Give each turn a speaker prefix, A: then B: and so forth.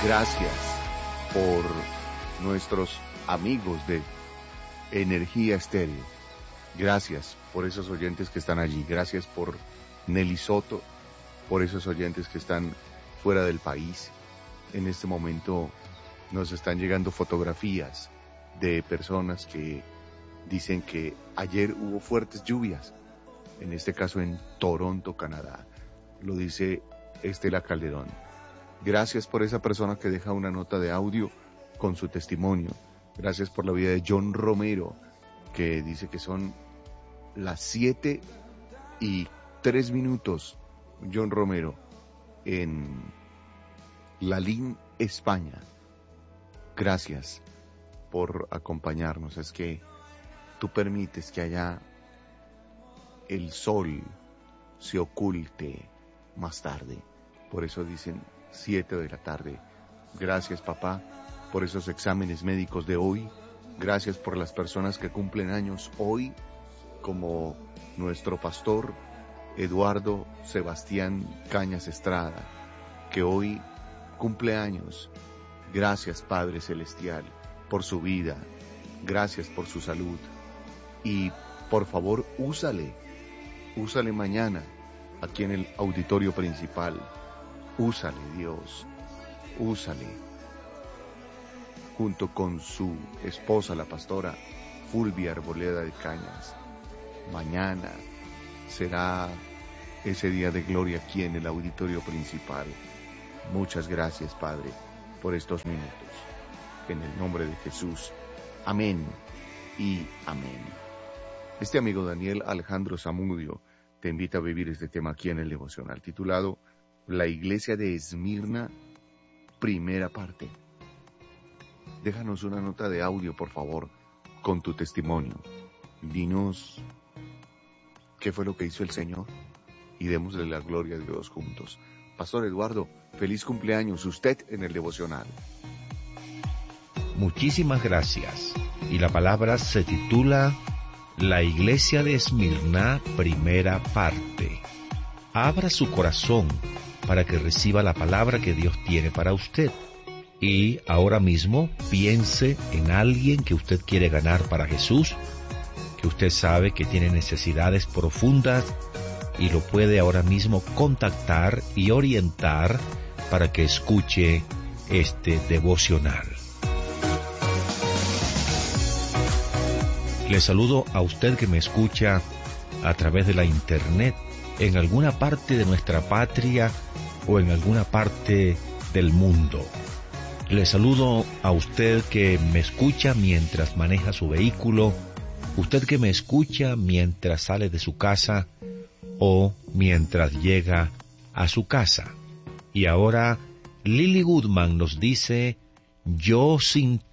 A: Gracias por nuestros amigos de Energía Estéreo. Gracias por esos oyentes que están allí. Gracias por Nelly Soto, por esos oyentes que están fuera del país. En este momento nos están llegando fotografías de personas que dicen que ayer hubo fuertes lluvias, en este caso en Toronto, Canadá. Lo dice Estela Calderón. Gracias por esa persona que deja una nota de audio con su testimonio. Gracias por la vida de John Romero, que dice que son las 7:03, John Romero, en Lalín, España. Gracias por acompañarnos. Es que tú permites que allá el sol se oculte más tarde. Por eso dicen 7 de la tarde. Gracias, papá, por esos exámenes médicos de hoy. Gracias por las personas que cumplen años hoy, como nuestro pastor Eduardo Sebastián Cañas Estrada, que hoy cumple años. Gracias, Padre Celestial, por su vida. Gracias por su salud. Y por favor, úsale mañana aquí en el auditorio principal. Úsale, Dios, úsale, junto con su esposa, la pastora Fulvia Arboleda de Cañas. Mañana será ese día de gloria aquí en el auditorio principal. Muchas gracias, Padre, por estos minutos. En el nombre de Jesús. Amén y amén. Este amigo Daniel Alejandro Zamudio te invita a vivir este tema aquí en el devocional, titulado La Iglesia de Esmirna, primera parte. Déjanos una nota de audio, por favor, con tu testimonio. Dinos qué fue lo que hizo el Señor y démosle la gloria a Dios juntos. Pastor Eduardo, feliz cumpleaños, usted en el devocional.
B: Muchísimas gracias. Y la palabra se titula La Iglesia de Esmirna, primera parte. Abra su corazón para que reciba la palabra que Dios tiene para usted. Y ahora mismo piense en alguien que usted quiere ganar para Jesús, que usted sabe que tiene necesidades profundas y lo puede ahora mismo contactar y orientar para que escuche este devocional. Le saludo a usted que me escucha a través de la internet en alguna parte de nuestra patria o en alguna parte del mundo. Le saludo a usted que me escucha mientras maneja su vehículo, usted que me escucha mientras sale de su casa o mientras llega a su casa. Y ahora Lily Goodman nos dice, yo sin